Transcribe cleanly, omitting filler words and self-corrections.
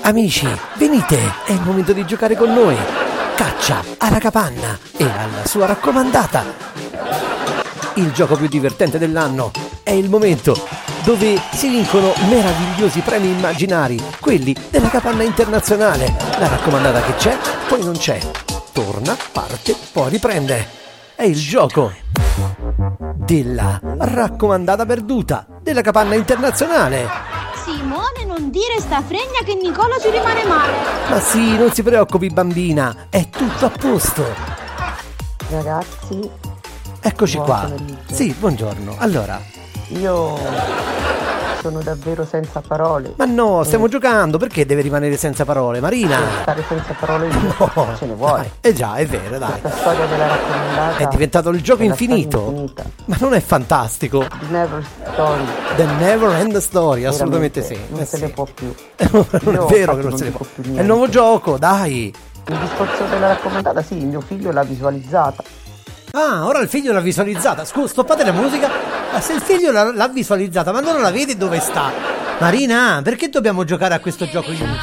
Amici, venite, è il momento di giocare con noi. Caccia alla capanna e alla sua raccomandata. Il gioco più divertente dell'anno. È il momento dove si vincono meravigliosi premi immaginari, quelli della capanna internazionale. La raccomandata che c'è, poi non c'è. Torna, parte, poi riprende. È il gioco della raccomandata perduta della capanna internazionale. Simone, non dire sta fregna che Nicola ci rimane male. Ma sì, non si preoccupi bambina, è tutto a posto. Ragazzi, Eccoci buon qua. pomeriggio. Sì, buongiorno. Allora, Io sono davvero senza parole. ma no, stiamo giocando, perché deve rimanere senza parole, Marina? Stare senza parole io. No, Ce ne vuole. dai, eh già, è vero, dai. Questa storia della raccomandata È diventato il gioco è la storia infinito. infinita. Ma non è fantastico? The Never Story. The never end story, assolutamente sì. Veramente, non se ne può più. Non Io è vero che infatti non se ne dico può. più È il niente. nuovo gioco, dai. Il discorso della raccomandata, sì, mio figlio l'ha visualizzata. Ah, ora il figlio l'ha visualizzata. Scusa, stoppate la musica. Ma se il figlio l'ha visualizzata, ma allora la vedi dove sta? Marina, perché dobbiamo giocare a questo gioco inutile?